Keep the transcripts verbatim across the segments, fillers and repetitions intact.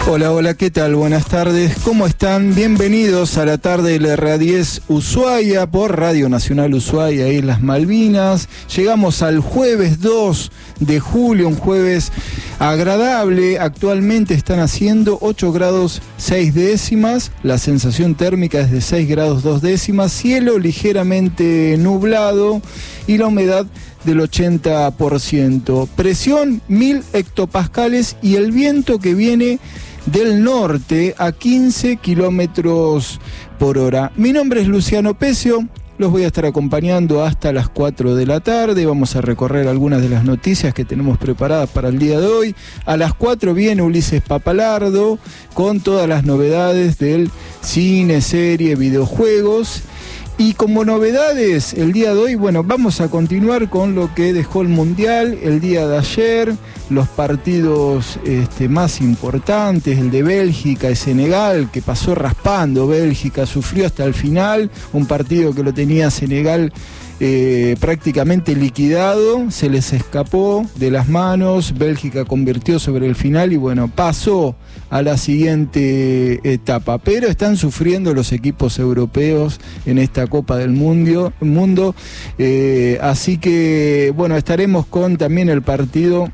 Hola, hola, ¿qué tal? Buenas tardes, ¿cómo están? Bienvenidos a la tarde de la R A diez Ushuaia por Radio Nacional Ushuaia, Islas Malvinas. Llegamos al jueves dos de julio, un jueves agradable. Actualmente están haciendo ocho grados seis décimas, la sensación térmica es de seis grados dos décimas, cielo ligeramente nublado y la humedad del ochenta por ciento. Presión mil hectopascales y el viento que viene del norte a quince kilómetros por hora. Mi nombre es Luciano Pecio, los voy a estar acompañando hasta las cuatro de la tarde. Vamos a recorrer algunas de las noticias que tenemos preparadas para el día de hoy. A las cuatro viene Ulises Papalardo con todas las novedades del cine, serie, videojuegos. Y como novedades, el día de hoy, bueno, vamos a continuar con lo que dejó el Mundial el día de ayer, los partidos este, más importantes, el de Bélgica y Senegal, que pasó raspando. Bélgica sufrió hasta el final, un partido que lo tenía Senegal Eh, prácticamente liquidado, se les escapó de las manos. Bélgica convirtió sobre el final y bueno, pasó a la siguiente etapa, pero están sufriendo los equipos europeos en esta Copa del Mundo, mundo eh, así que bueno, estaremos con también el partido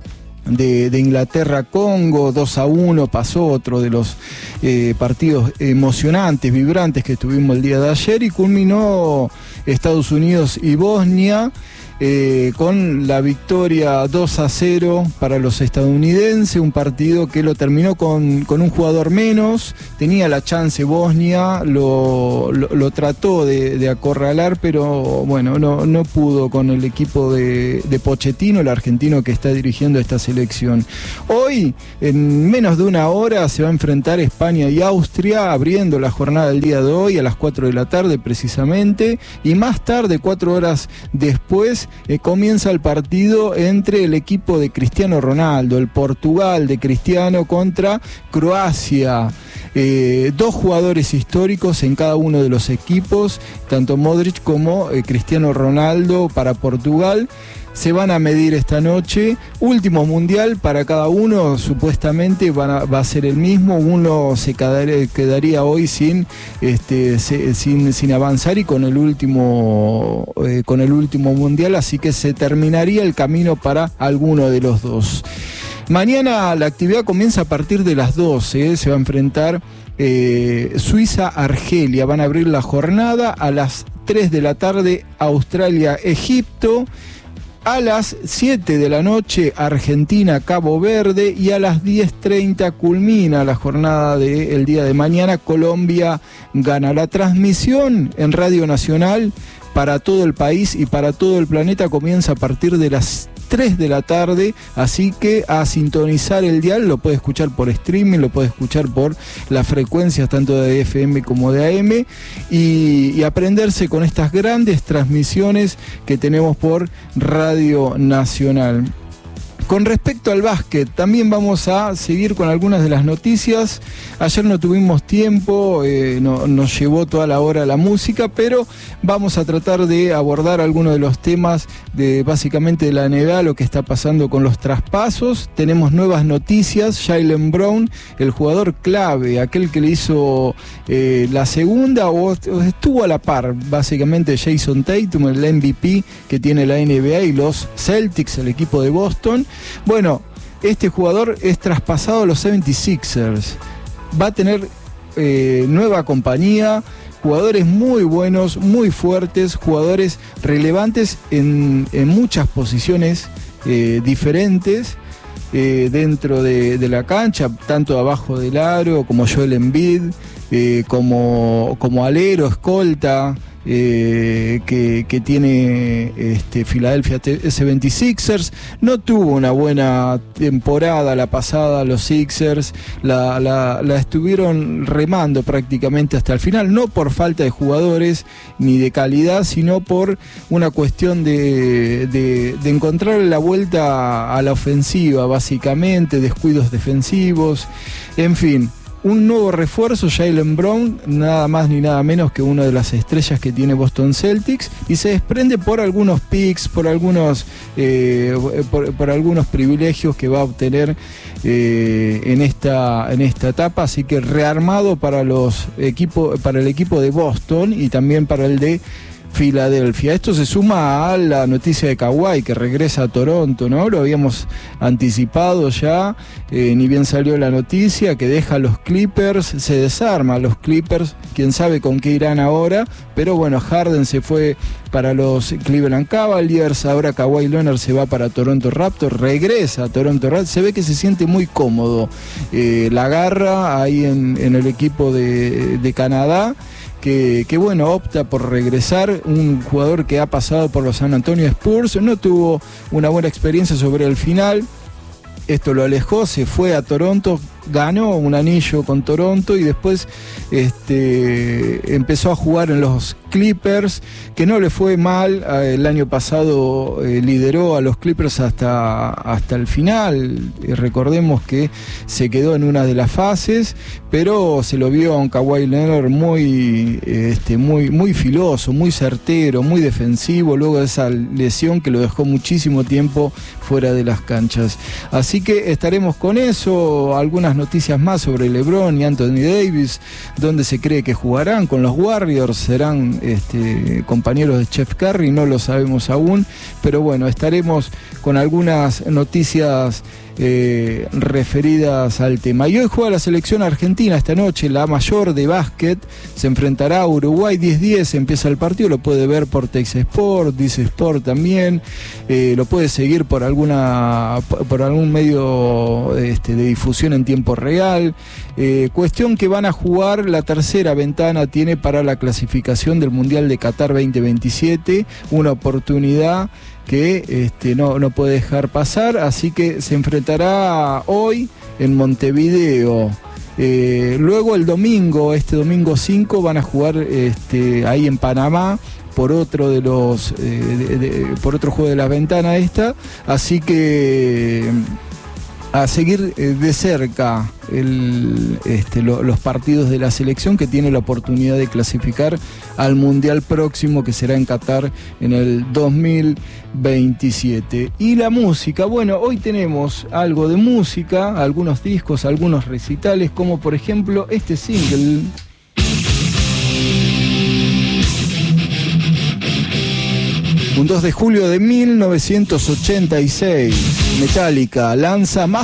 De, de Inglaterra-Congo, dos a uno, pasó otro de los eh, partidos emocionantes, vibrantes que tuvimos el día de ayer, y culminó Estados Unidos y Bosnia eh, con la victoria dos a cero para los estadounidenses, un partido que lo terminó con, con un jugador menos. Tenía la chance Bosnia, lo, lo, lo trató de, de acorralar, pero bueno, no, no pudo con el equipo de, de Pochettino, el argentino que está dirigiendo esta selección. Hoy, en menos de una hora, se va a enfrentar España y Austria, abriendo la jornada del día de hoy a las cuatro de la tarde precisamente, y más tarde, cuatro horas después, eh, comienza el partido entre el equipo de Cristiano Ronaldo, el Portugal de Cristiano contra Croacia. Eh, dos jugadores históricos en cada uno de los equipos, tanto Modric como eh, Cristiano Ronaldo para Portugal. Se van a medir esta noche. Último mundial para cada uno, supuestamente van a, va a ser el mismo. Uno se quedaría, quedaría hoy sin, este, se, sin, sin avanzar y con el último, eh, con el último mundial, así que se terminaría el camino para alguno de los dos. Mañana la actividad comienza a partir de las doce, ¿eh? Se va a enfrentar eh, Suiza-Argelia. Van a abrir la jornada a las tres de la tarde, Australia-Egipto. A las siete de la noche, Argentina-Cabo Verde, y a las diez treinta culmina la jornada del día de mañana, Colombia-Ghana. La transmisión en Radio Nacional para todo el país y para todo el planeta comienza a partir de las tres de la tarde, así que a sintonizar el dial. Lo puede escuchar por streaming, lo puede escuchar por las frecuencias tanto de F M como de A M, y, y aprenderse con estas grandes transmisiones que tenemos por Radio Nacional. Con respecto al básquet, también vamos a seguir con algunas de las noticias. Ayer no tuvimos tiempo, eh, no, nos llevó toda la hora la música, pero vamos a tratar de abordar algunos de los temas de básicamente de la N B A, lo que está pasando con los traspasos. Tenemos nuevas noticias. Jaylen Brown, el jugador clave, aquel que le hizo eh, la segunda o, o estuvo a la par, básicamente Jason Tatum, el M V P que tiene la N B A y los Celtics, el equipo de Boston. Bueno, este jugador es traspasado a los setenta y seis ers. Va a tener eh, nueva compañía, jugadores muy buenos, muy fuertes, jugadores relevantes en, en muchas posiciones eh, diferentes eh, dentro de, de la cancha, tanto abajo del aro como Joel Embiid, eh, como, como alero, escolta. Eh, que, que tiene este, Philadelphia setenta y seis ers. No tuvo una buena temporada la pasada los Sixers, la, la, la estuvieron remando prácticamente hasta el final, no por falta de jugadores ni de calidad, sino por una cuestión de, de, de encontrar la vuelta a la ofensiva, básicamente, descuidos defensivos, en fin. un nuevo refuerzo, Jaylen Brown, nada más ni nada menos que una de las estrellas que tiene Boston Celtics, y se desprende por algunos picks, por algunos, eh, por, por algunos privilegios que va a obtener eh, en esta, en esta etapa, así que rearmado para los equipos, para el equipo de Boston y también para el de Filadelfia. Esto se suma a la noticia de Kawhi, que regresa a Toronto, ¿no? Lo habíamos anticipado ya, eh, ni bien salió la noticia, que deja a los Clippers, se desarma a los Clippers, quién sabe con qué irán ahora, pero bueno, Harden se fue para los Cleveland Cavaliers, ahora Kawhi Leonard se va para Toronto Raptors, regresa a Toronto Raptors, se ve que se siente muy cómodo, eh, la agarra ahí en, en el equipo de, de Canadá, Que, que bueno, opta por regresar, un jugador que ha pasado por los San Antonio Spurs, no tuvo una buena experiencia sobre el final, esto lo alejó, se fue a Toronto, ganó un anillo con Toronto y después este, empezó a jugar en los Clippers, que no le fue mal, el año pasado eh, lideró a los Clippers hasta, hasta el final, recordemos que se quedó en una de las fases, pero se lo vio a un Kawhi Leonard muy, este, muy, muy filoso, muy certero, muy defensivo, luego de esa lesión que lo dejó muchísimo tiempo fuera de las canchas. Así que estaremos con eso, algunas noticias más sobre LeBron y Anthony Davis, donde se cree que jugarán con los Warriors, serán este, compañeros de Steph Curry, no lo sabemos aún, pero bueno, estaremos con algunas noticias Eh, referidas al tema. Y hoy juega la selección argentina esta noche, la mayor de básquet, se enfrentará a Uruguay, diez diez empieza el partido, lo puede ver por Tex Sport, Dice Sport también, eh, lo puede seguir por alguna por algún medio este, de difusión en tiempo real, eh, cuestión que van a jugar, la tercera ventana tiene para la clasificación del Mundial de Qatar veinte veintisiete, una oportunidad que este, no, no puede dejar pasar, así que se enfrentará hoy en Montevideo. Eh, luego el domingo, este domingo cinco, van a jugar este, ahí en Panamá por otro de los eh, de, de, por otro juego de la ventana esta, así que a seguir de cerca el, este, lo, los partidos de la selección, que tiene la oportunidad de clasificar al Mundial próximo, que será en Qatar en el dos mil veintisiete. Y la música, bueno, hoy tenemos algo de música, algunos discos, algunos recitales, como por ejemplo este single. Un dos de julio de mil novecientos ochenta y seis, Metallica lanza más